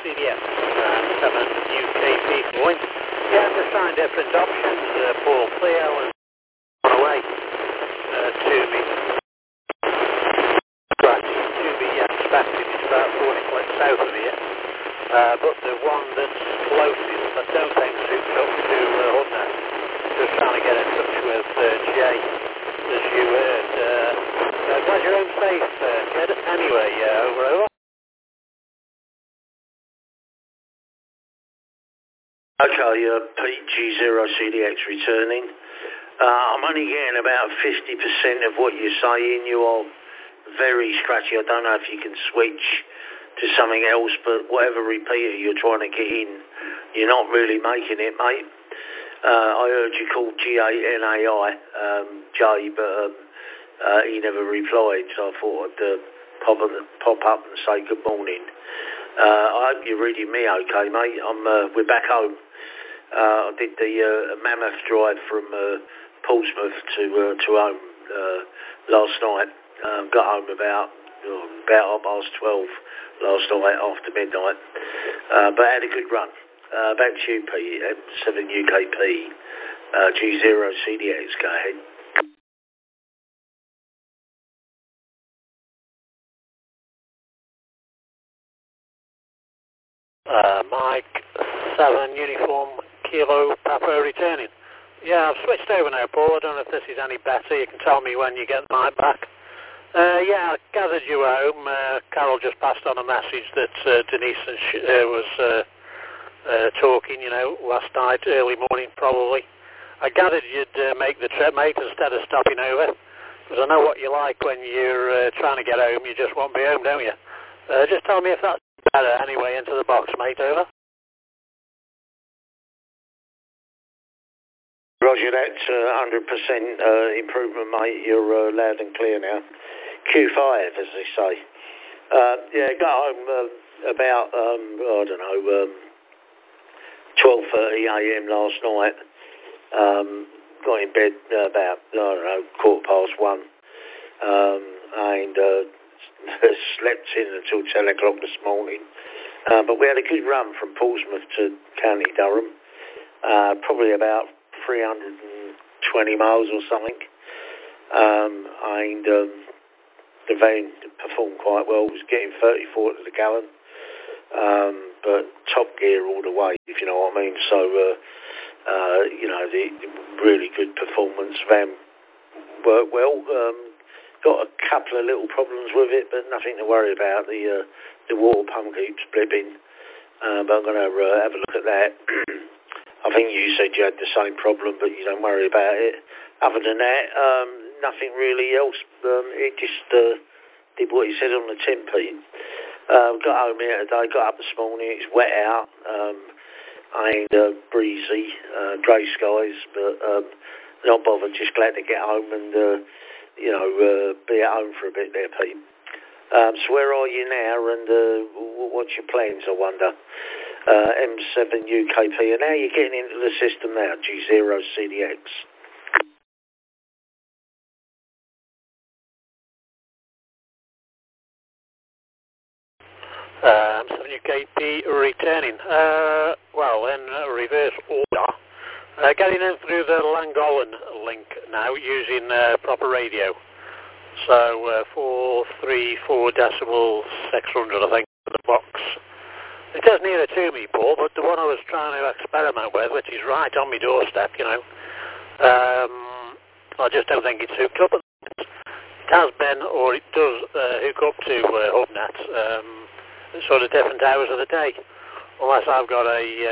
CDF, 7 UKP point. Yeah, just trying different options. Paul Cleo and on away to me. Scratch to be expected is about 40 points south of here. But the one that's closest, I don't think suits up to Hudner. Just trying to get in touch with Jay, as you heard. Glad you're home safe, Jed. Anyway, over. Okay, Pete G0CDX returning. I'm only getting about 50% of what you're saying. You are very scratchy. I don't know if you can switch to something else, but whatever repeater you're trying to get in, you're not really making it, mate. I heard you call GANAI, Jay, but he never replied, so I thought I'd pop up and say good morning. I hope you're reading me okay, mate. We're back home. I did the mammoth drive from Portsmouth to home last night. Got home about 12:30 last night after midnight. But had a good run. Back to you, P. 7 UKP, G0CDX, go ahead. Mike 7 Uniform Kilo Papa returning. Yeah, I've switched over now, Paul. I don't know if this is any better. You can tell me when you get the mic back. Yeah, I gathered you home. Carol just passed on a message that Denise was talking, last night, early morning probably. I gathered you'd make the trip, mate, instead of stopping over. Because I know what you like when you're trying to get home. You just won't be home, don't you? Just tell me if that's better. Anyway, into the box, mate, over. Roger that, 100% improvement, mate. You're loud and clear now. Q5, as they say. Yeah, got home about, 12:30 a.m. last night. Got in bed about, 1:15. And slept in until 10 o'clock this morning. But we had a good run from Portsmouth to County Durham. Probably about 320 miles or something. And the van performed quite well. It was getting 34 to the gallon. But top gear all the way, if you know what I mean. So, the really good performance. Van worked well. Got a couple of little problems with it, but nothing to worry about. The water pump keeps blipping. But I'm going to have a look at that. I think you said you had the same problem, but you don't worry about it. Other than that, nothing really else. It just did what he said on the tin, Pete. Got home here today, got up this morning, it's wet out, and breezy, grey skies, but not bothered, just glad to get home and, be at home for a bit there, Pete. So where are you now, and what's your plans, I wonder? M7 UKP, and how are you getting into the system now, G0CDX? 7 UKP returning. Well, in reverse order. Getting in through the Llangollen link now using proper radio. So 434 decibel 600, I think, for the box. It is nearer to me, Paul, but the one I was trying to experiment with, which is right on my doorstep, I just don't think it's hooked up. It has been, or it does hook up to HubNet at sort of different hours of the day, unless I've got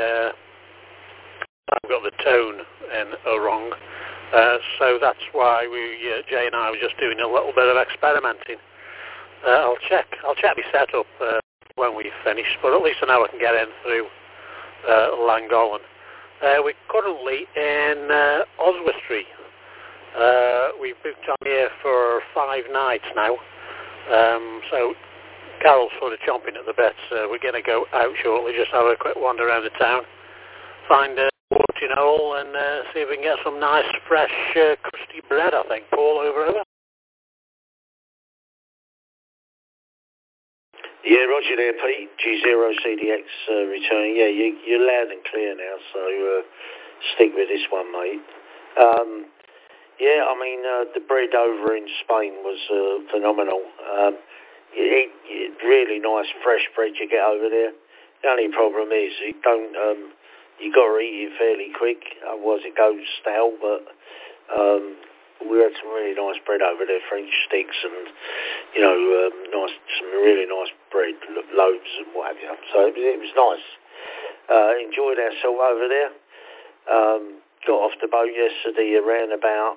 the tone in wrong. So that's why Jay and I were just doing a little bit of experimenting. I'll check my setup when we finish, but at least I know I can get in through Llangollen. We're currently in Oswestry. We've booked on here for 5 nights now. So Carol's sort of chomping at the bit. We're going to go out shortly, just have a quick wander around the town, find a watering hole, and see if we can get some nice, fresh, crusty bread, I think. Paul, over. Yeah, roger there, Pete. G0CDX returning. Yeah, you're loud and clear now, so stick with this one, mate. Yeah, I mean, the bread over in Spain was phenomenal. You eat really nice fresh bread you get over there. The only problem is you got to eat it fairly quick, otherwise it goes stale. But we had some really nice bread over there, French sticks, and some really nice bread, loaves and what have you. So it was nice. Enjoyed ourselves over there. Got off the boat yesterday around about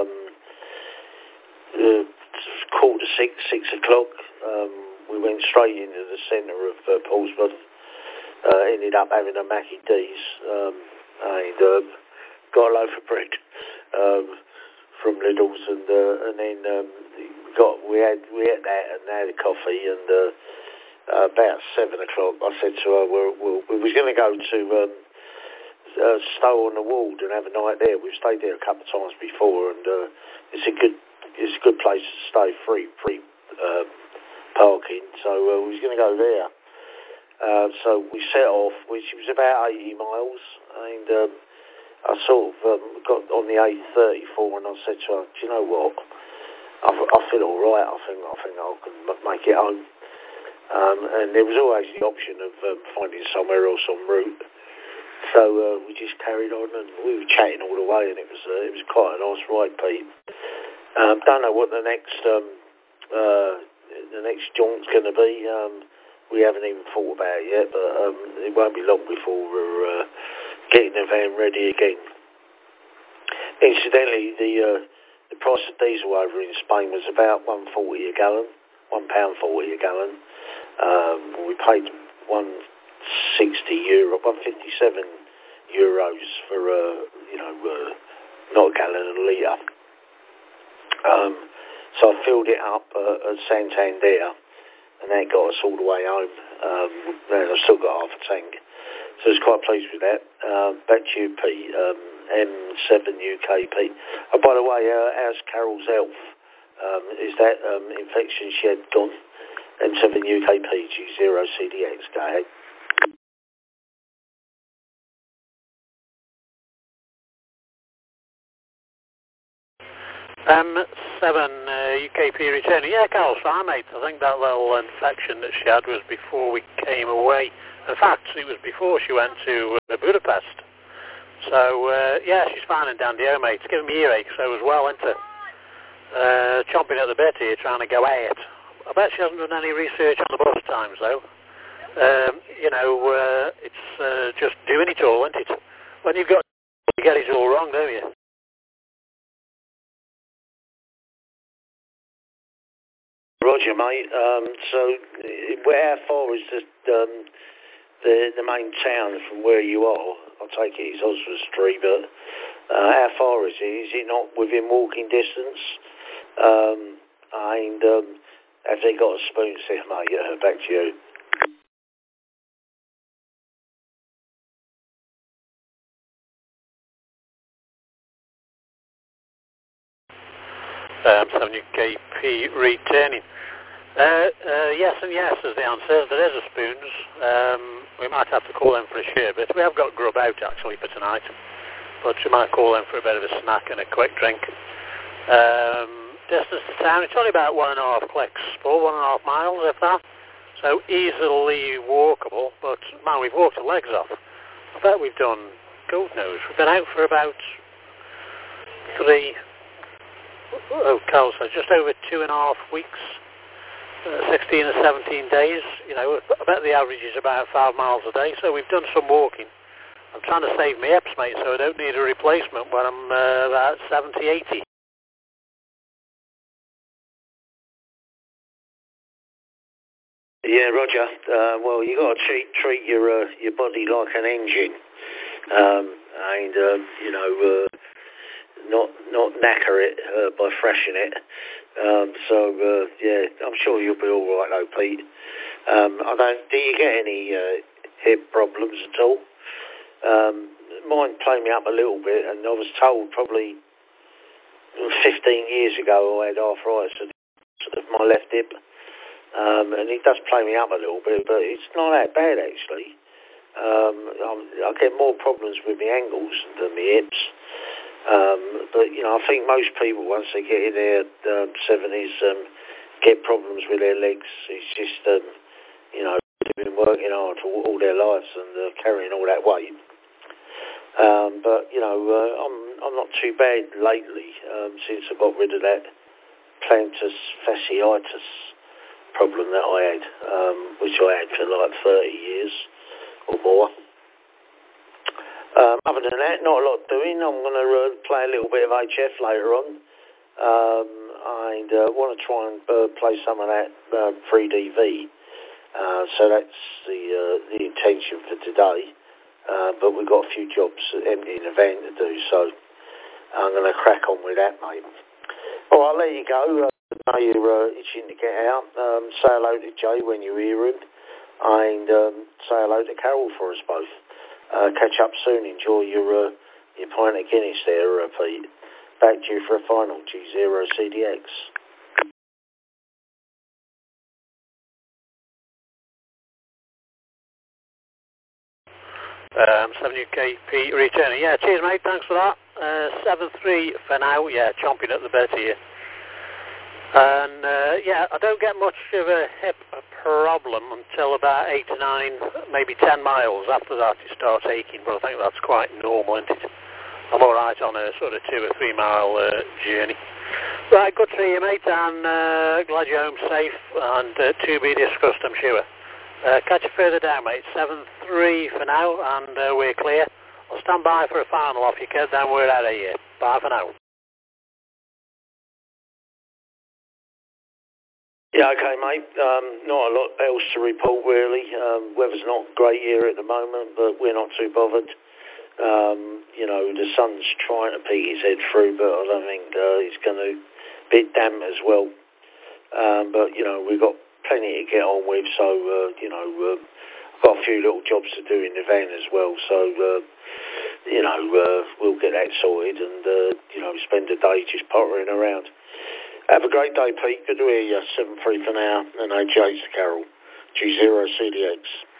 6:45. We went straight into the centre of Portsmouth. Ended up having a Mackie D's and got a loaf of bread from Lidl's, and then we had that and had a coffee, and about 7:00 I said to her, we was going to go to Stowe on the Wold and have a night there. We've stayed there a couple of times before, and it's a good place to stay, free parking. So we was going to go there. So we set off, which was about 80 miles, and I sort of got on the A34, and I said to her, do you know what? I feel all right. I think I can make it home. And there was always the option of finding somewhere else en route. So we just carried on, and we were chatting all the way, and it was quite a nice ride, Pete. Don't know what the next jaunt's going to be. We haven't even thought about it yet, but it won't be long before we're getting the van ready again. Incidentally, the price of diesel over in Spain was about £1.40 a gallon. We paid €157 for not a gallon, a litre. So I filled it up at Santander, and that got us all the way home. And I've still got half a tank, so I was quite pleased with that. Back to you, Pete. M7UKP. Oh, by the way, how's Carol's health? Is that infection she had gone? M7UKP, G0CDX, go ahead. M7UKP returning. Yeah, Carol's fine, mate. I think that little infection that she had was before we came away. In fact, it was before she went to Budapest. So, yeah, she's fine and dandy, mate. It's giving me earache so as well, isn't it? Chomping at the bit here, trying to go out. I bet she hasn't done any research on the bus times, though. It's just doing it all, isn't it? When you get it all wrong, don't you? Roger, mate. So, how far is the main town from where you are? I'll take it it's Oswestry, but how far is it? Is it not within walking distance? And have they got a spoon set, mate? Back to you. M7UKP returning. Yes and yes is the answer. There is a spoons. We might have to call them for a share, but we have got grub out actually for tonight. But we might call them for a bit of a snack and a quick drink. Distance to town, it's only about 1.5 clicks, 1.5 miles, if that. So easily walkable, but man, we've walked the legs off. I bet we've done, God knows, we've been out for about just over 2.5 weeks. 16 or 17 days, I bet the average is about 5 miles a day, so we've done some walking. I'm trying to save my hips, mate, so I don't need a replacement when I'm about 70, 80. Yeah, Roger. Well, you got to treat your body like an engine, not knacker it by thrashing it. Yeah, I'm sure you'll be all right, though, Pete. Do you get any hip problems at all? Mine played me up a little bit, and I was told probably 15 years ago I had arthritis of my left hip. and it does play me up a little bit, but it's not that bad actually. I get more problems with my ankles than my hips. But, you know, I think most people, once they get in their 70s, get problems with their legs. It's just, you know, they've been working hard for all their lives and carrying all that weight. But, you know, I'm not too bad lately since I got rid of that plantar fasciitis problem that I had, which I had for like 30 years or more. Other than that, not a lot doing. I'm going to play a little bit of HF later on. I want to try and play some of that 3DV. So that's the intention for today. But we've got a few jobs emptying the van to do, so I'm going to crack on with that, mate. All right, I'll let you go. I know you're itching to get out. Say hello to Jay when you hear him, and say hello to Carol for us both. Catch up soon. Enjoy your pint of Guinness there, Pete. Back to you for a final G0 CDX. 7 UK Pete returning. Yeah, cheers mate, thanks for that. 7-3 for now, yeah, chomping at the bit here. And yeah, I don't get much of a hip problem until about 8 to 9, maybe 10 miles. After that it starts aching, but I think that's quite normal, isn't it? I'm alright on a sort of 2 or 3 mile journey. Right, good to see you mate, and glad you're home safe, and to be discussed I'm sure. Catch you further down mate, 7-3 for now, and we're clear. I'll stand by for a final off you, kid, then we're out of here. Bye for now. Yeah, okay, mate. Not a lot else to report, really. Weather's not great here at the moment, but we're not too bothered. You know, the sun's trying to peek his head through, but I don't think it's going to be damp as well. But, you know, we've got plenty to get on with, so, you know, I've got a few little jobs to do in the van as well, so, you know, we'll get that sorted and, you know, spend the day just pottering around. Have a great day, Pete. Good to hear you. 7-3 for now, and AJ's to Carol. G0 CDX.